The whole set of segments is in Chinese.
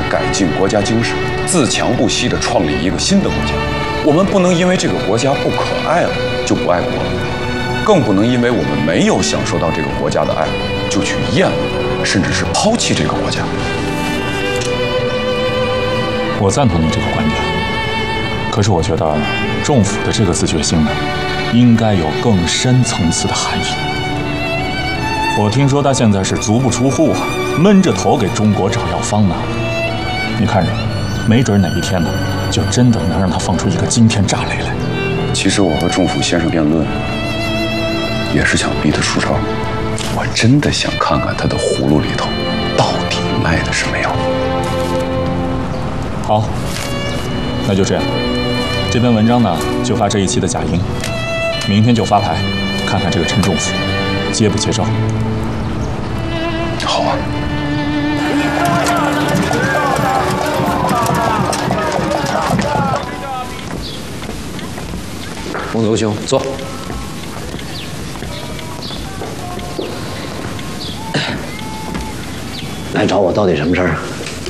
改进国家精神，自强不息地创立一个新的国家。我们不能因为这个国家不可爱了就不爱国了，更不能因为我们没有享受到这个国家的爱就去厌恶，甚至是抛弃这个国家。 我赞同你这个观点，可是我觉得政府的这个自觉性呢，应该有更深层次的含义。我听说他现在是足不出户啊，闷着头给中国找药方呢。你看着，没准哪一天呢，就真的能让他放出一个惊天炸雷来。 其实我和政府先生辩论，也是想逼他出招。我真的想看看他的葫芦里头到底卖的什么药。 好，那就这样。这篇文章呢，就发这一期的假音，明天就发牌，看看这个陈仲甫接不接招。 好啊。 孟德兄，坐。来找我到底什么事儿啊？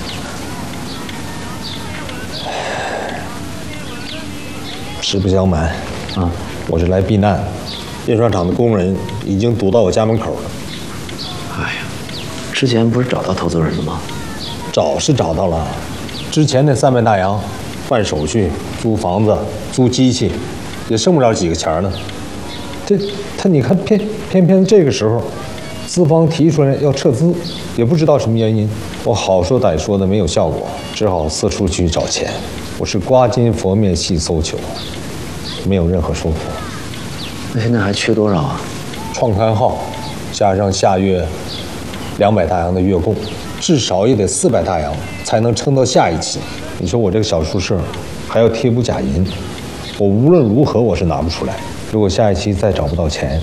实不相瞒，我是来避难。印刷厂的工人已经堵到我家门口了。 哎呀，之前不是找到投资人了吗？ 找是找到了，之前那3倍大洋，办手续、租房子、租机器，也剩不了几个钱呢。你看，偏偏这个时候，资方提出来要撤资，也不知道什么原因。我好说歹说的没有效果，只好四处去找钱。我是刮金佛面细搜求，没有任何收获。 那现在还缺多少啊？ 创刊号加上下月200大洋的月供，至少也得400大洋才能撑到下一期。你说我这个小书社还要贴补假银，我无论如何我是拿不出来。如果下一期再找不到钱，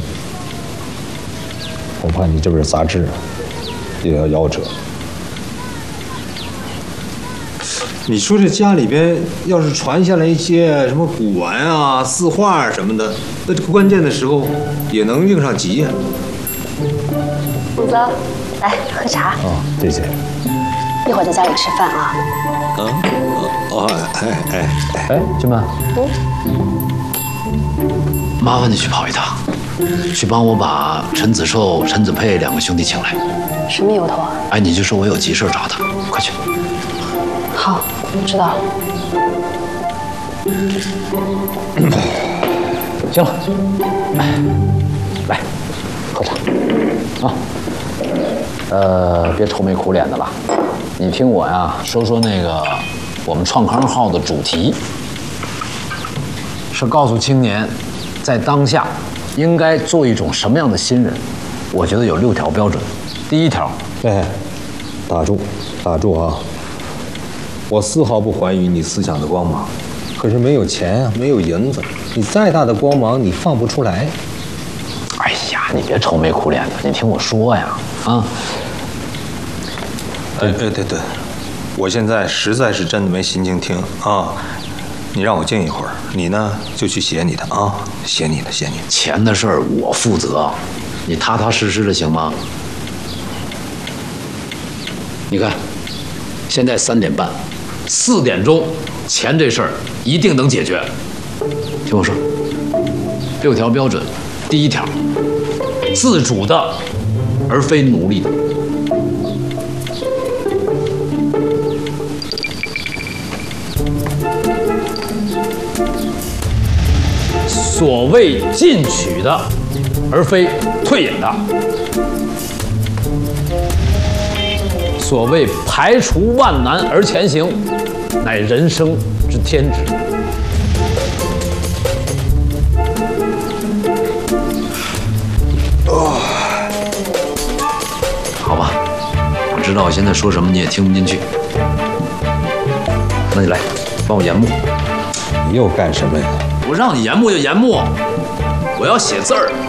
恐怕你这本杂志也要夭折。你说这家里边要是传下来一些什么古玩啊、字画什么的，那这个关键的时候也能应上急呀。 孟泽，来喝茶。 谢谢。 一会儿在家里吃饭啊。 军妈，麻烦你去跑一趟，去帮我把陈子寿、陈子佩2个兄弟请来。 什么由头啊？ 哎，你就说我有急事找他，快去。 好，知道了。 行了，来，喝茶啊。别愁眉苦脸的了，你听我呀说说那个我们创刊号的主题，是告诉青年，在当下应该做一种什么样的新人。我觉得有6条标准。第1条， 打住啊！我丝毫不怀疑你思想的光芒，可是没有钱啊，没有银子，你再大的光芒你放不出来。 哎呀，你别愁眉苦脸的，你听我说呀，啊！ 对，我现在实在是真的没心情听啊，你让我静一会儿，你呢就去写你的啊，写你的。 钱的事儿我负责，你踏踏实实的行吗？你看，现在3点半，4点钟，钱这事儿一定能解决。听我说，6条标准。第1条，自主的，而非奴隶的。所谓进取的，而非退隐的；所谓排除万难而前行，乃人生之天职。好吧，我知道我现在说什么你也听不进去，那你来帮我研墨。 你又干什么呀？ 我让你研墨就研墨，我要写字儿。